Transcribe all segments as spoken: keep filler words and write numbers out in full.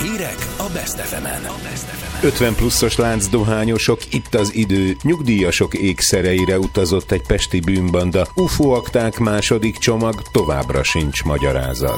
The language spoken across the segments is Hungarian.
Hírek a Best ef emen. ötven pluszos láncdohányosok, itt az idő, nyugdíjasok ékszereire utazott egy pesti bűnbanda. u f o akták második csomag, továbbra sincs magyarázat.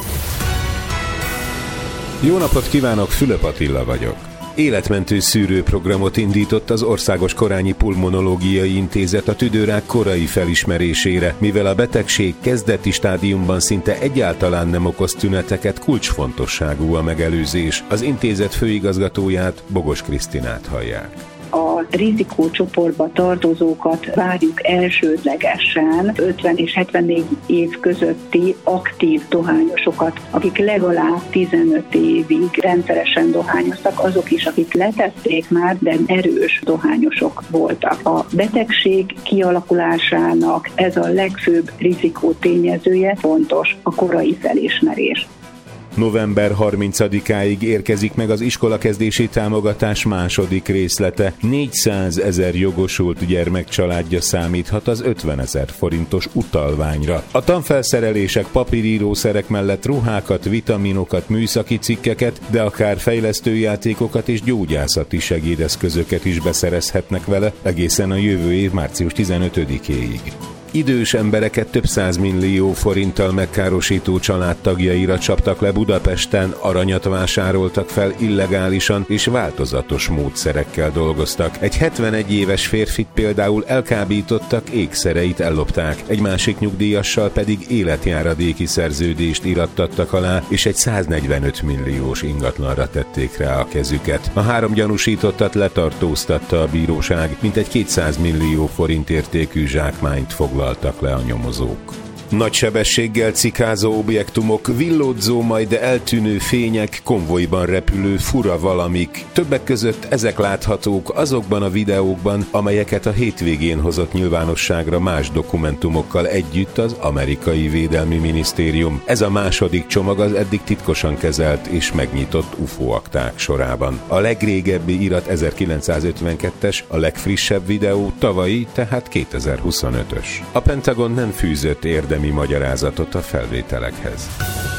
Jó napot kívánok, Fülöp Attila vagyok. Életmentő szűrőprogramot indított az Országos Korányi Pulmonológiai Intézet a tüdőrák korai felismerésére, mivel a betegség kezdeti stádiumban szinte egyáltalán nem okoz tüneteket, kulcsfontosságú a megelőzés. Az intézet főigazgatóját, Bogos Krisztinát hallják. A rizikócsoportba tartozókat várjuk elsődlegesen ötven és hetvennégy év közötti aktív dohányosokat, akik legalább tizenöt évig rendszeresen dohányoztak, azok is, akik letették már, de erős dohányosok voltak. A betegség kialakulásának ez a legfőbb rizikótényezője, fontos a korai felismerés. november harmincadikáig érkezik meg az iskolakezdési támogatás második részlete. négyszázezer jogosult gyermek családja számíthat az ötvenezer forintos utalványra. A tanfelszerelések, papírírószerek mellett ruhákat, vitaminokat, műszaki cikkeket, de akár fejlesztőjátékokat és gyógyászati segédeszközöket is beszerezhetnek vele egészen a jövő év március tizenötödikéig. Idős embereket több százmillió forinttal megkárosító családtagjaira csaptak le Budapesten, aranyat vásároltak fel illegálisan és változatos módszerekkel dolgoztak. Egy hetvenegy éves férfit például elkábítottak, ékszereit ellopták, egy másik nyugdíjassal pedig életjáradéki szerződést irattattak alá, és egy száznegyvenöt milliós ingatlanra tették rá a kezüket. A három gyanúsítottat letartóztatta a bíróság, mintegy kétszáz millió forint értékű zsákmányt foglalt le a nyomozók. Nagy sebességgel cikázó objektumok, villódzó, majd eltűnő fények, konvojban repülő fura valamik. Többek között ezek láthatók azokban a videókban, amelyeket a hétvégén hozott nyilvánosságra más dokumentumokkal együtt az amerikai Védelmi Minisztérium. Ez a második csomag az eddig titkosan kezelt és megnyitott u f o akták sorában. A legrégebbi irat ezerkilencszázötvenkettes, a legfrissebb videó tavalyi, tehát kétezer-huszonötös. A Pentagon nem fűzött érdemi magyarázatot a felvételekhez.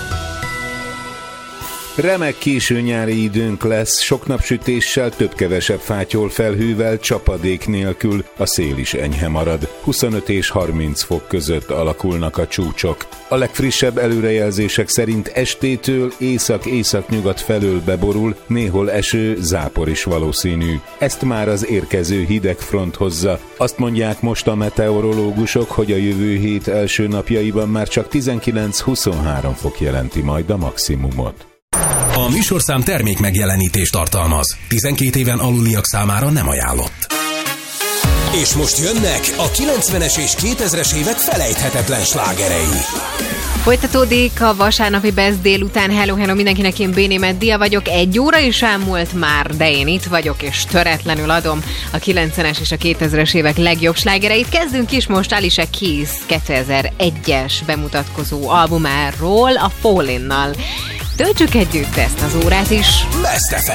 Remek késő nyári időnk lesz, sok napsütéssel, több-kevesebb fátyol felhővel, csapadék nélkül, a szél is enyhe marad. huszonöt és harminc fok között alakulnak a csúcsok. A legfrissebb előrejelzések szerint estétől észak-északnyugat felől beborul, néhol eső, zápor is valószínű. Ezt már az érkező hideg front hozza. Azt mondják most a meteorológusok, hogy a jövő hét első napjaiban már csak tizenkilenc-huszonhárom fok jelenti majd a maximumot. A műsorszám termék megjelenítést tartalmaz. tizenkét éven aluliak számára nem ajánlott. És most jönnek a kilencvenes és kétezres évek felejthetetlen slágerei. Folytatódik a vasárnapi Best délután. Hello, hello mindenkinek, én Béné Meddia vagyok. Egy óra is elmúlt már, de én itt vagyok, és töretlenül adom a kilencvenes és a kétezres évek legjobb slágereit. Kezdünk is most Alicia Keys kétezer-egyes bemutatkozó albumáról, a Fallinnal. Töltsük együtt ezt az órát is. Best ef em.